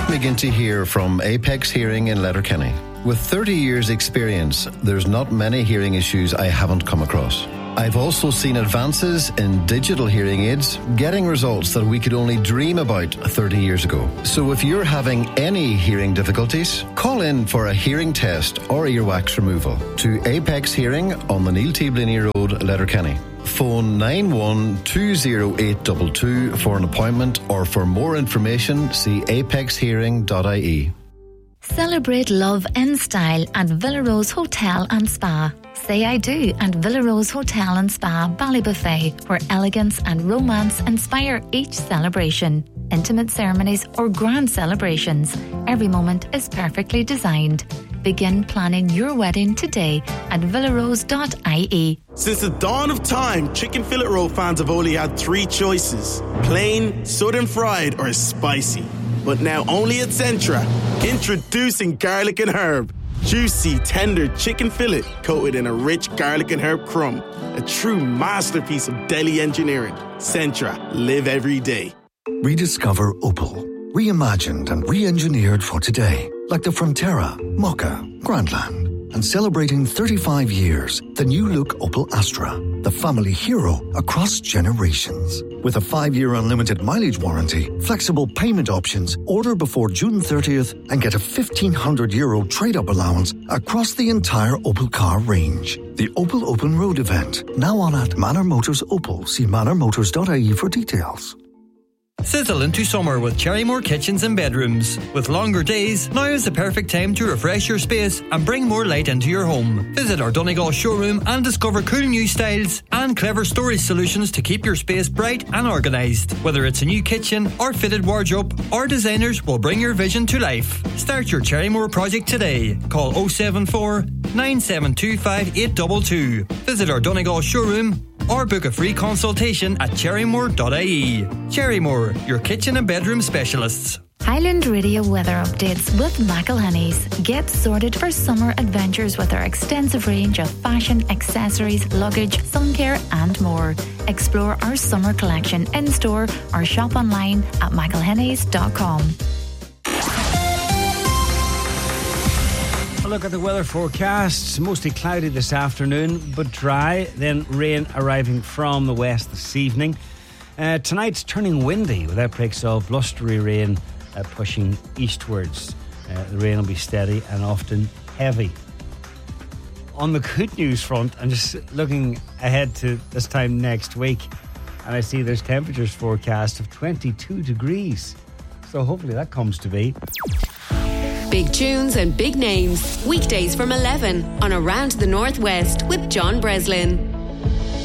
Let me begin to hear from Apex Hearing in Letterkenny. With 30 years' experience, there's not many hearing issues I haven't come across. I've also seen advances in digital hearing aids getting results that we could only dream about 30 years ago. So if you're having any hearing difficulties, call in for a hearing test or earwax removal to Apex Hearing on the Neil T. Blaney Road, Letterkenny. Phone 9120822 for an appointment, or for more information, see apexhearing.ie. Celebrate love in style at Villa Rose Hotel and Spa. Say I do at Villa Rose Hotel and Spa, Ballybuffet, where elegance and romance inspire each celebration. Intimate ceremonies or grand celebrations, every moment is perfectly designed. Begin planning your wedding today at villarose.ie. Since the dawn of time, chicken fillet roll fans have only had three choices: plain, southern fried, or spicy. But now only at Centra, introducing garlic and herb. Juicy, tender chicken fillet coated in a rich garlic and herb crumb. A true masterpiece of deli engineering. Centra, live every day. Rediscover Opel. Reimagined and re-engineered for today. Like the Frontera, Mokka, Grandland. And celebrating 35 years, the new look Opel Astra. The family hero across generations. With a 5-year unlimited mileage warranty, flexible payment options, order before June 30th and get a €1,500 trade-up allowance across the entire Opel car range. The Opel Open Road event, now on at Manor Motors Opel. See manormotors.ie for details. Sizzle into summer with Cherrymore kitchens and bedrooms. With longer days, now is the perfect time to refresh your space and bring more light into your home. Visit our Donegal showroom and discover cool new styles and clever storage solutions to keep your space bright and organised. Whether it's a new kitchen or fitted wardrobe, our designers will bring your vision to life. Start your Cherrymore project today. Call 074 9725 822. Visit our Donegal showroom or book a free consultation at cherrymore.ie. Cherrymore, your kitchen and bedroom specialists. Highland Radio weather updates with McElhenny's. Get sorted for summer adventures with our extensive range of fashion, accessories, luggage, sun care and more. Explore our summer collection in-store or shop online at mcelhennys.com. A look at the weather forecasts. Mostly cloudy this afternoon, but dry. Then rain arriving from the west this evening. Tonight's turning windy with outbreaks of blustery rain pushing eastwards. The rain will be steady and often heavy. On the good news front, I'm just looking ahead to this time next week, and I see there's temperatures forecast of 22 degrees. So hopefully that comes to be. Big tunes and big names. Weekdays from 11 on Around the Northwest with John Breslin.